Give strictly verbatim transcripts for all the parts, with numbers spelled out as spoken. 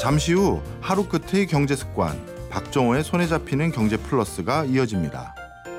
잠시 후 하루 끝의 경제 습관, 박정호의 손에 잡히는 경제 플러스가 이어집니다.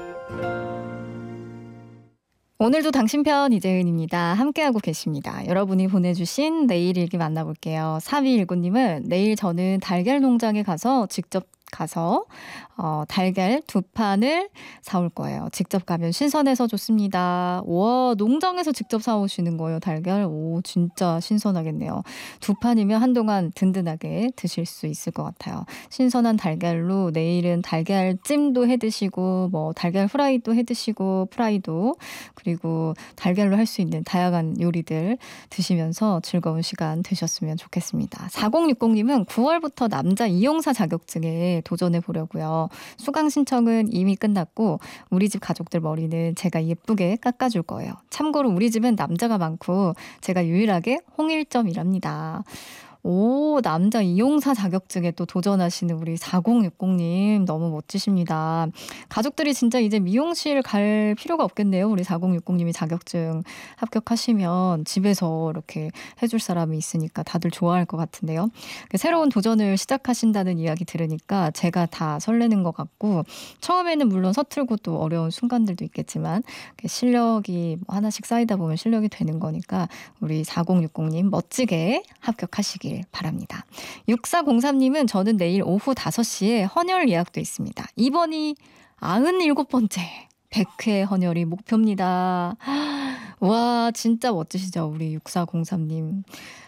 오늘도 당신 편 이재은입니다. 함께하고 계십니다. 여러분이 보내주신 내일 일기 만나볼게요. 삼이일구 님은 내일 저는 달걀 농장에 가서 직접 가서 어, 달걀 두 판을 사올 거예요. 직접 가면 신선해서 좋습니다. 와, 농장에서 직접 사오시는 거예요, 달걀. 오, 진짜 신선하겠네요. 두 판이면 한동안 든든하게 드실 수 있을 것 같아요. 신선한 달걀로 내일은 달걀찜도 해드시고 뭐 달걀 후라이도 해드시고 프라이도, 그리고 달걀로 할 수 있는 다양한 요리들 드시면서 즐거운 시간 되셨으면 좋겠습니다. 사공육공 님은 구월부터 남자 이용사 자격증에 도전해 보려고요. 수강 신청은 이미 끝났고 우리 집 가족들 머리는 제가 예쁘게 깎아줄 거예요. 참고로 우리 집은 남자가 많고 제가 유일하게 홍일점이랍니다. 오, 남자 이용사 자격증에 또 도전하시는 우리 사공육공 님 너무 멋지십니다. 가족들이 진짜 이제 미용실 갈 필요가 없겠네요. 우리 사공육공 님이 자격증 합격하시면 집에서 이렇게 해줄 사람이 있으니까 다들 좋아할 것 같은데요. 새로운 도전을 시작하신다는 이야기 들으니까 제가 다 설레는 것 같고, 처음에는 물론 서툴고 또 어려운 순간들도 있겠지만 실력이 하나씩 쌓이다 보면 실력이 되는 거니까 우리 사공육공 님 멋지게 합격하시길 바랍니다. 육사공삼 님은 저는 내일 오후 다섯 시에 헌혈 예약도 있습니다. 이번이 구십칠 번째 백 회 헌혈이 목표입니다. 와, 진짜 멋지시죠, 우리 육사공삼 님.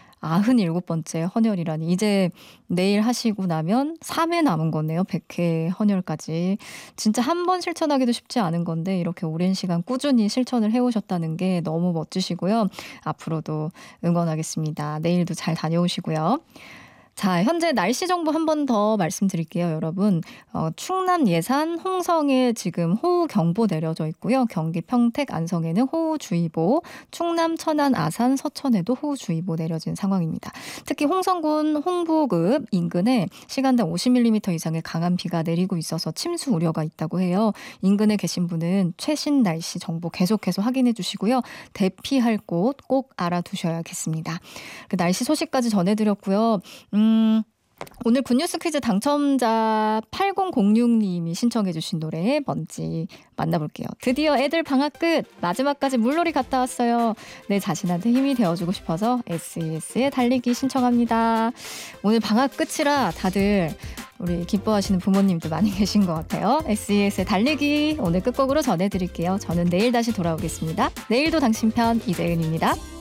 구십칠 번째 헌혈이라니. 이제 내일 하시고 나면 삼 회 남은 거네요. 백 회 헌혈까지. 진짜 한 번 실천하기도 쉽지 않은 건데 이렇게 오랜 시간 꾸준히 실천을 해오셨다는 게 너무 멋지시고요. 앞으로도 응원하겠습니다. 내일도 잘 다녀오시고요. 자, 현재 날씨 정보 한 번 더 말씀드릴게요, 여러분. 어, 충남 예산 홍성에 지금 호우경보 내려져 있고요. 경기 평택 안성에는 호우주의보, 충남 천안 아산 서천에도 호우주의보 내려진 상황입니다. 특히 홍성군 홍보급 인근에 시간당 오십 밀리미터 이상의 강한 비가 내리고 있어서 침수 우려가 있다고 해요. 인근에 계신 분은 최신 날씨 정보 계속해서 확인해 주시고요. 대피할 곳 꼭 알아두셔야겠습니다. 그 날씨 소식까지 전해드렸고요. 음, 음, 오늘 굿뉴스 퀴즈 당첨자 팔공공육 님이 신청해 주신 노래 뭔지 만나볼게요. 드디어 애들 방학 끝! 마지막까지 물놀이 갔다 왔어요. 내 자신한테 힘이 되어주고 싶어서 에스이에스의 달리기 신청합니다. 오늘 방학 끝이라 다들 우리 기뻐하시는 부모님도 많이 계신 것 같아요. 에스이에스의 달리기 오늘 끝곡으로 전해드릴게요. 저는 내일 다시 돌아오겠습니다. 내일도 당신 편 이재은입니다.